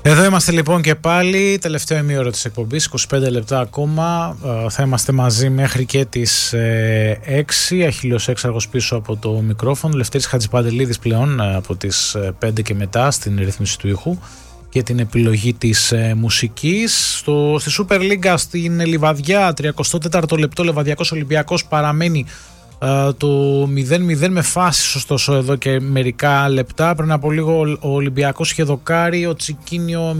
Εδώ είμαστε λοιπόν και πάλι, τελευταίο ημίωρο της εκπομπής, 25 λεπτά ακόμα. Θα είμαστε μαζί μέχρι και τις 6, Αχιλλέος Έξαργος πίσω από το μικρόφωνο, Λευτέρης Χατζηπαντελίδης πλέον από τις 5 και μετά στην ρύθμιση του ήχου και την επιλογή της μουσικής. Στη Super League στην Λιβαδιά, 34ο λεπτό, Λεβαδιακός Ολυμπιακός παραμένει το 0-0 με φάσεις, ωστόσο εδώ και μερικά λεπτά. Πριν από λίγο ο Ολυμπιακός είχε δοκάρει, ο Τσικίνιο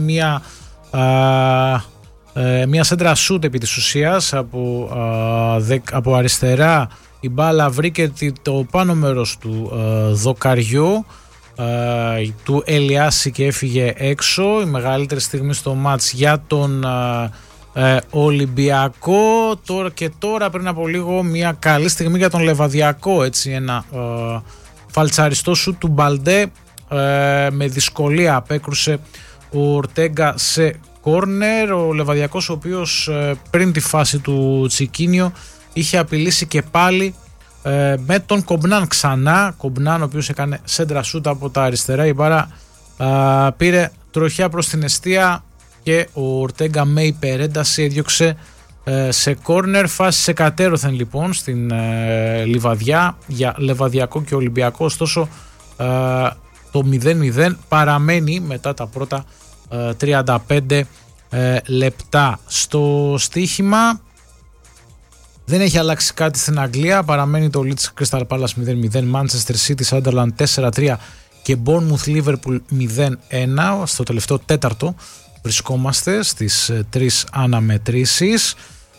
μια σέντρα σούτ επί της ουσίας από αριστερά. Η μπάλα βρήκε το πάνω μέρος του δοκαριού του Ελιάση και έφυγε έξω. Η μεγαλύτερη στιγμή στο μάτς για τον Ολυμπιακό. Τώρα πριν από λίγο μια καλή στιγμή για τον Λεβαδιακό, έτσι, ένα φαλτσαριστό σου του Μπαλντέ, με δυσκολία απέκρουσε ο Ορτέγκα σε κόρνερ. Ο Λεβαδιακός, ο οποίος πριν τη φάση του Τσικίνιο είχε απειλήσει και πάλι με τον Κομπνάν ξανά. Κομπνάν, ο οποίος έκανε σέντρα σούτ από τα αριστερά. Η μπάρα πήρε τροχιά προς την εστία και ο Ορτέγκα με υπερένταση έδιωξε σε κόρνερ. Φάση σε κατέρωθεν λοιπόν στην Λιβαδιά για Λεβαδιακό και Ολυμπιακό. Ωστόσο το 0-0 παραμένει μετά τα πρώτα 35 λεπτά. Στο στοίχημα δεν έχει αλλάξει κάτι στην Αγγλία. Παραμένει το Leeds Crystal Palace 0-0, Manchester City Sunderland 4-3 και Bournemouth Liverpool 0-1. Στο τελευταίο τέταρτο βρισκόμαστε στις 3 αναμετρήσεις.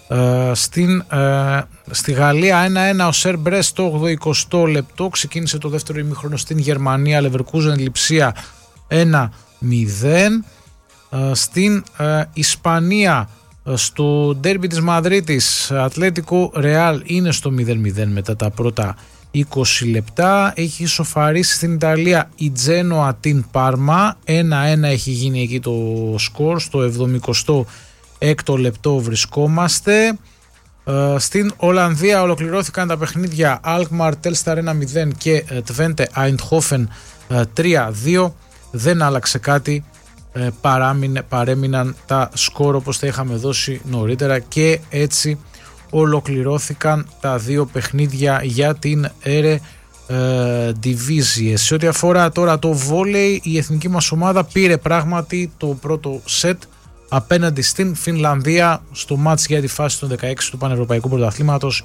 Στη Γαλλία 1-1 ο Σερ Μπρέστ το 80 λεπτό. Ξεκίνησε το δεύτερο ημίχρονο στην Γερμανία. Leverkusen Λιψία 1-0. Στην Ισπανία, στο ντέρμπι της Μαδρίτης, Ατλέτικο Ρεάλ είναι στο 0-0 μετά τα πρώτα 20 λεπτά. Έχει ισοφαρίσει στην Ιταλία η Τζένοα την Πάρμα, 1-1 έχει γίνει εκεί το σκορ. Στο 76ο λεπτό βρισκόμαστε. Στην Ολλανδία ολοκληρώθηκαν τα παιχνίδια Αλκμαρ Τέλσταρ 1-0 και Τβέντε Αϊντχόφεν 3-2. Δεν άλλαξε κάτι, παρέμειναν τα σκορ όπως τα είχαμε δώσει νωρίτερα και έτσι ολοκληρώθηκαν τα δύο παιχνίδια για την Eredivisie. Σε ό,τι αφορά τώρα το βόλεϊ, η εθνική μας ομάδα πήρε πράγματι το πρώτο σετ απέναντι στην Φινλανδία στο μάτς για τη φάση των 16 του Πανευρωπαϊκού Πρωταθλήματος.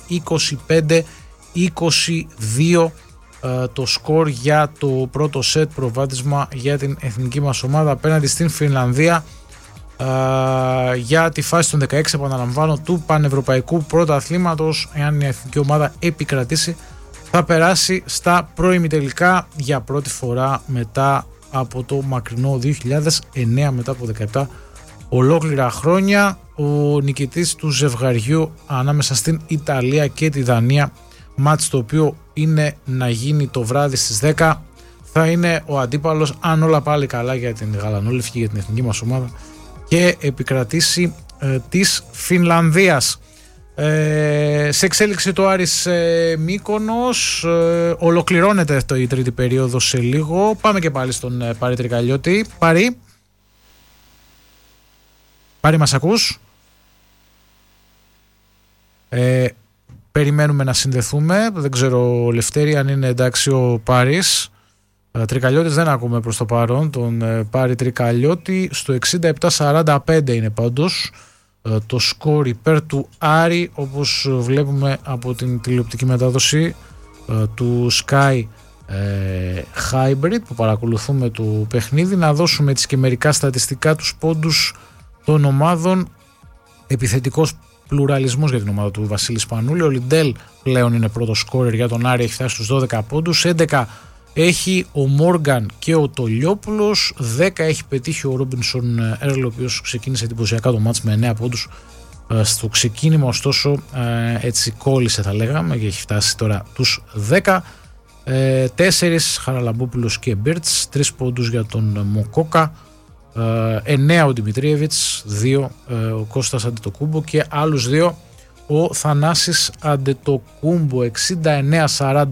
25-22 το σκορ για το πρώτο σετ, προβάδισμα για την εθνική μας ομάδα απέναντι στην Φινλανδία για τη φάση των 16, επαναλαμβάνω, του Πανευρωπαϊκού Πρωταθλήματος. Εάν η εθνική ομάδα επικρατήσει, θα περάσει στα προημιτελικά για πρώτη φορά μετά από το μακρινό 2009, μετά από 17 ολόκληρα χρόνια. Ο νικητής του ζευγαριού ανάμεσα στην Ιταλία και τη Δανία, μάτς το οποίο είναι να γίνει το βράδυ στις 10, θα είναι ο αντίπαλος, αν όλα πάλι καλά για την γαλανόλευκη, για την εθνική μας ομάδα, και επικρατήσει της Φινλανδίας. Σε εξέλιξη το Άρης Μύκονος, ολοκληρώνεται η τρίτη περίοδο σε λίγο. Πάμε και πάλι στον Πάρη Τρικαλιώτη. Πάρη, μας ακούς? Περιμένουμε να συνδεθούμε. Δεν ξέρω, Λευτέρη, αν είναι εντάξει ο Πάρης. Τρικαλιώτης δεν ακούμε προς το παρόν τον Πάρη Τρικαλιώτη. Στο 67-45 είναι πάντως το σκορ υπέρ του Άρη, όπως βλέπουμε από την τηλεοπτική μετάδοση του Sky Hybrid που παρακολουθούμε το παιχνίδι. Να δώσουμε έτσι και μερικά στατιστικά, τους πόντους των ομάδων. Επιθετικός πλουραλισμός για την ομάδα του Βασίλη Σπανούλη. Ο Λιντέλ πλέον είναι πρώτο σκόρερ για τον Άρη, έχει φτάσει στους 12 πόντους. 11 έχει ο Μόργαν και ο Τολιόπουλος. 10 έχει πετύχει ο Ρόμπινσον Έρλ, ο οποίος ξεκίνησε εντυπωσιακά το μάτς με 9 πόντους στο ξεκίνημα, ωστόσο έτσι κόλλησε, θα λέγαμε, και έχει φτάσει τώρα τους 10. 4 Χαραλαμπόπουλος και Μπίρτς, 3 πόντους για τον Μοκόκα, 9 ο Δημητρίεβιτς, 2 ο Κώστας Αντετοκούμπο και άλλους 2 ο Θανάσης Αντετοκούμπο.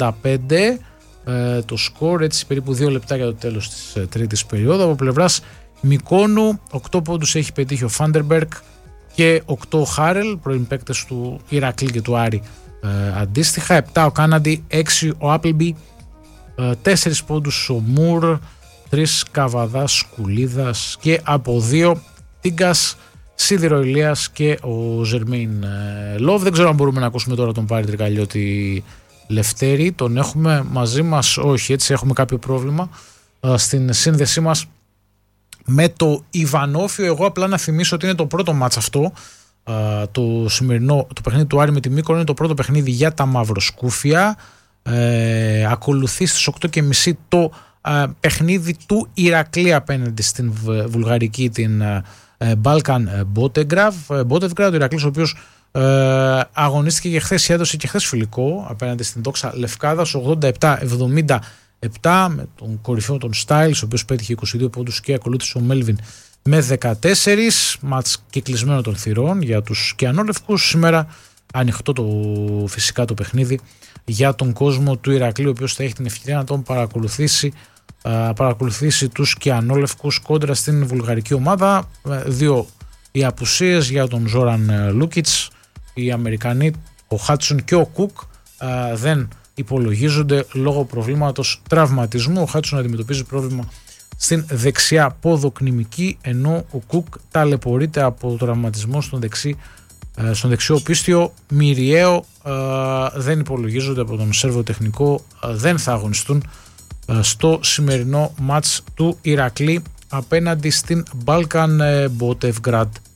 69-45 το σκορ, έτσι περίπου 2 λεπτά για το τέλος της τρίτης περίοδου. Από πλευράς Μικόνου. 8 πόντους έχει πετύχει ο Φάντερμπερκ και 8 ο Χάρελ, πρώην παίκτες του Ηρακλή και του Άρη αντίστοιχα. 7 ο Κάναντι, 6 ο Άπλμπι, 4 πόντους ο Μουρ, 3 Καβαδάς Κουλίδας και από 2 Τίγκας, Σίδηρο Ηλίας και ο Ζερμέιν Λόβ. Δεν ξέρω αν μπορούμε να ακούσουμε τώρα τον Πάρη Τρικαλιώτη Λευτέρη. Τον έχουμε μαζί μας? Όχι, έτσι έχουμε κάποιο πρόβλημα στην σύνδεσή μας με το Ιβανόφιο. Εγώ απλά να θυμίσω ότι είναι το πρώτο μάτς αυτό, το σημερινό, το παιχνίδι του Άρη με τη Μύκονο, είναι το πρώτο παιχνίδι για τα μαυροσκούφια. Ακολουθεί στις 8.30 το παιχνίδι του Ηρακλή απέναντι στην βουλγαρική την Balkan Botevgrad. Ο Ηρακλής, ο οποίος αγωνίστηκε και χθες, έδωσε και χθες φιλικό απέναντι στην Δόξα Λευκάδας 87-77 με τον κορυφαίο τον Styles, ο οποίος πέτυχε 22 πόντους, και ακολούθησε ο Μέλβιν με 14. Μάτς και κλεισμένο των θυρών για τους Κιανόλευκους. Σήμερα ανοιχτό φυσικά το παιχνίδι για τον κόσμο του Ηρακλή, ο οποίος θα έχει την ευκαιρία να τον παρακολουθήσει τους Κιανόλευκους κόντρα στην βουλγαρική ομάδα. 2 οι απουσίες για τον Ζόραν Λούκιτς. Οι Αμερικανοί, ο Χάτσον και ο Κουκ, δεν υπολογίζονται λόγω προβλήματος τραυματισμού. Ο Χάτσον αντιμετωπίζει πρόβλημα στην δεξιά ποδοκνημική, ενώ ο Κουκ ταλαιπωρείται από τραυματισμό στον δεξιό πίστιο. Μυριαίο, δεν υπολογίζονται από τον Σέρβο τεχνικό, δεν θα αγωνιστούν στο σημερινό μάτς του Ηρακλή απέναντι στην Balkan Botevgrad.